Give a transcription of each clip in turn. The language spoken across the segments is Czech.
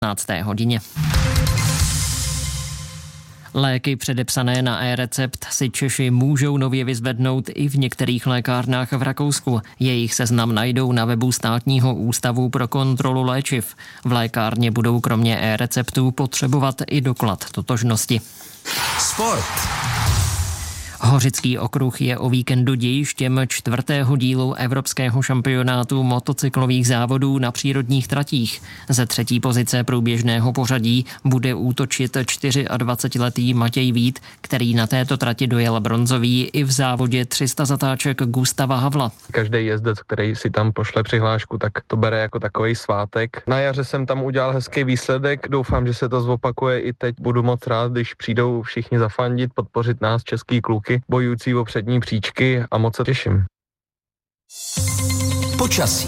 15. hodině. Léky předepsané na e-recept si Češi můžou nově vyzvednout i v některých lékárnách v Rakousku. Jejich seznam najdou na webu Státního ústavu pro kontrolu léčiv. V lékárně budou kromě e-receptů potřebovat i doklad totožnosti. Sport. Hořický okruh je o víkendu dějištěm 4. dílu evropského šampionátu motocyklových závodů na přírodních tratích. Ze 3. pozice průběžného pořadí bude útočit 24letý Matěj Vít, který na této trati dojel bronzový i v závodě 300 zatáček Gustava Havla. Každý jezdec, který si tam pošle přihlášku, tak to bere jako takový svátek. Na jaře jsem tam udělal hezký výsledek, doufám, že se to zopakuje i teď. Budu moc rád, když přijdou všichni zafandit, podpořit nás, český kluky, bojující o přední příčky, a moc se těším. Počasí.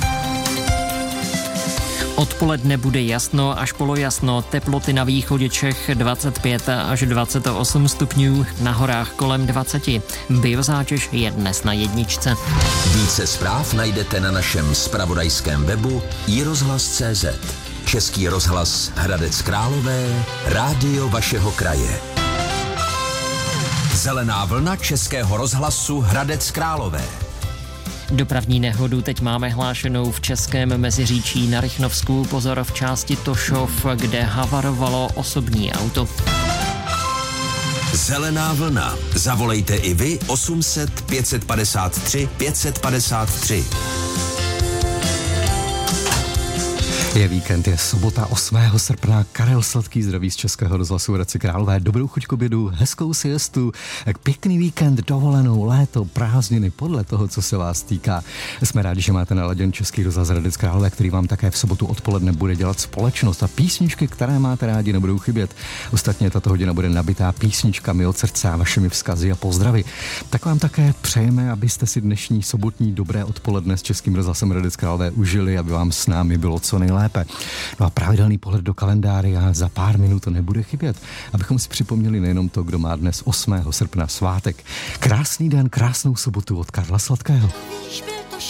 Odpoledne bude jasno až polojasno, teploty na východě Čech 25 až 28 stupňů, na horách kolem 20. Biozátěž je dnes na 1. Více zpráv najdete na našem zpravodajském webu iRozhlas.cz. Český rozhlas Hradec Králové, rádio vašeho kraje. Zelená vlna Českého rozhlasu Hradec Králové. Dopravní nehodu teď máme hlášenou v Českém Meziříčí na Rychnovsku, pozor v části Tošov, kde havarovalo osobní auto. Zelená vlna. Zavolejte i vy 800 553 553. Je víkend, je sobota 8. srpna. Karel Sladký zdraví z Českého rozhlasu Hradci Králové. Dobrou chuť k obědu, hezkou siestu, pěkný víkend, dovolenou, léto, prázdniny, podle toho, co se vás týká. Jsme rádi, že máte naladěn Český rozhlas Hradec Králové, který vám také v sobotu odpoledne bude dělat společnost, a písničky, které máte rádi, nebudou chybět. Ostatně tato hodina bude nabitá písničkami od srdce a vašimi vzkazy a pozdravy. Tak vám také přejeme, abyste si dnešní sobotní dobré odpoledne s Českým rozhlasem Hradec Králové užili, aby vám s námi bylo co nejlépe. No a pravidelný pohled do kalendáře za pár minut to nebude chybět, abychom si připomněli nejenom to, kdo má dnes 8. srpna svátek. Krásný den, krásnou sobotu od Karla Sladkého.